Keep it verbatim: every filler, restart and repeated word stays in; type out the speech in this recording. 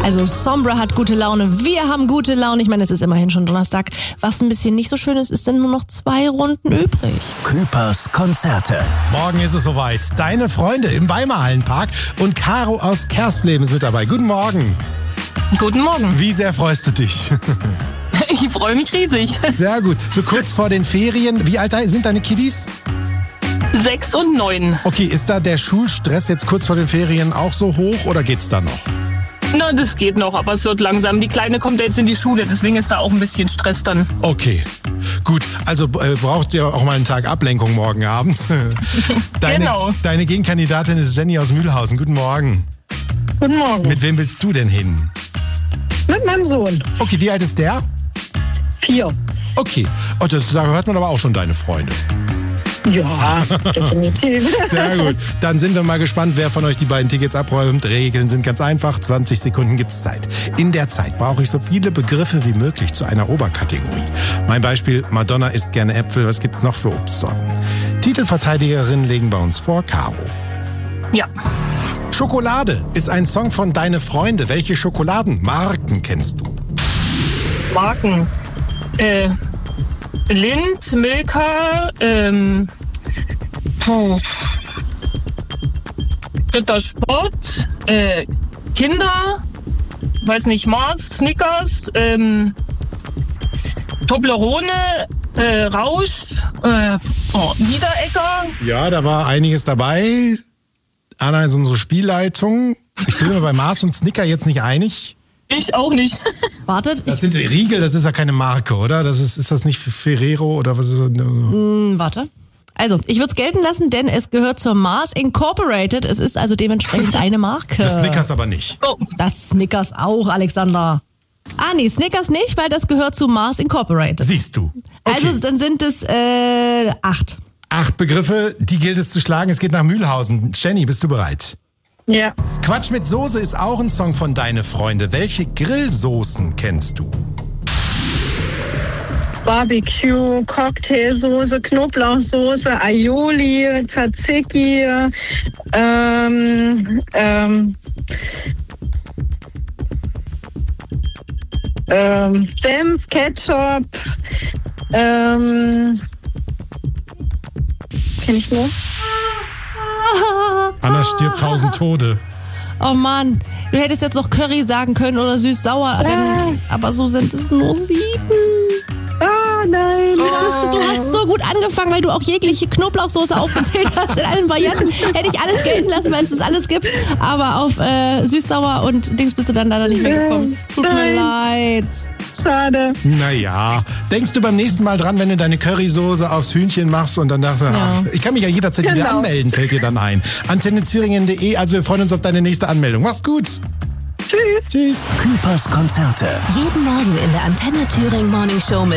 Also Sombra hat gute Laune, wir haben gute Laune. Ich meine, es ist immerhin schon Donnerstag. Was ein bisschen nicht so schön ist, ist denn nur noch zwei Runden übrig. Küpers Konzerte. Morgen ist es soweit. Deine Freunde im Weimarhallenpark und Caro aus Kerspleben ist mit dabei. Guten Morgen. Guten Morgen. Wie sehr freust du dich? Ich freue mich riesig. Sehr gut. So kurz vor den Ferien. Wie alt sind deine Kiddies? Sechs und neun. Okay, ist da der Schulstress jetzt kurz vor den Ferien auch so hoch oder geht's da noch? Na, das geht noch, aber es wird langsam. Die Kleine kommt jetzt in die Schule, deswegen ist da auch ein bisschen Stress dann. Okay, gut. Also äh, braucht ihr auch mal einen Tag Ablenkung morgen Abend. Deine, Genau. Deine Gegenkandidatin ist Jenny aus Mühlhausen. Guten Morgen. Guten Morgen. Mit wem willst du denn hin? Mit meinem Sohn. Okay, wie alt ist der? Vier. Okay, oh, das, da hört man aber auch schon deine Freunde. Ja, definitiv. Sehr gut. Dann sind wir mal gespannt, wer von euch die beiden Tickets abräumt. Regeln sind ganz einfach. zwanzig Sekunden gibt's Zeit. In der Zeit brauche ich so viele Begriffe wie möglich zu einer Oberkategorie. Mein Beispiel, Madonna isst gerne Äpfel. Was gibt's noch für Obstsorten? Titelverteidigerinnen legen bei uns vor Caro. Ja. Schokolade ist ein Song von Deine Freunde. Welche Schokoladenmarken kennst du? Marken. Äh, Lind, Milka, ähm, puh. Dritter Sport, äh, Kinder, weiß nicht, Mars, Snickers, ähm, Toblerone, äh, Rausch, äh, oh, Niederegger. Ja, da war einiges dabei. Anna ist unsere Spielleitung. Ich bin mir bei Mars und Snicker jetzt nicht einig. Ich auch nicht. Wartet, Das ich, sind Riegel, das ist ja keine Marke, oder? Das ist, ist das nicht Ferrero oder was ist das? mh, warte. Also, ich würde es gelten lassen, denn es gehört zur Mars Incorporated. Es ist also dementsprechend eine Marke. Das Snickers aber nicht. Oh, Das Snickers auch, Alexander. Ah, nee, Snickers nicht, weil das gehört zu Mars Incorporated. Siehst du. Okay. Also, dann sind es äh, acht. Acht Begriffe, die gilt es zu schlagen. Es geht nach Mühlhausen. Jenny, bist du bereit? Ja. Quatsch mit Soße ist auch ein Song von Deine Freunde. Welche Grillsoßen kennst du? Barbecue, Cocktailsoße, Knoblauchsoße, Aioli, Tzatziki, ähm, ähm, ähm, Senf, Ketchup, ähm, kenn ich nur? Anna stirbt tausend Tode. Oh Mann, du hättest jetzt noch Curry sagen können oder süß-sauer, denn- aber so sind es nur sieben. Ah, nein. Du hast so gut angefangen, weil du auch jegliche Knoblauchsoße aufgezählt hast in allen Varianten. Hätte ich alles gelten lassen, weil es das alles gibt. Aber auf äh, süß-sauer und Dings bist du dann leider nicht mehr gekommen. Tut mir Nein. leid. Schade. Naja, denkst du beim nächsten Mal dran, wenn du deine Currysoße aufs Hühnchen machst und dann dachtest du, ach, ich kann mich ja jederzeit wieder Genau. anmelden, fällt dir dann ein. Antenne Thüringen punkt de, also wir freuen uns auf deine nächste Anmeldung. Mach's gut. Tschüss. Tschüss. Küpers Konzerte. Jeden Morgen in der Antenne Thüringen Morning Show mit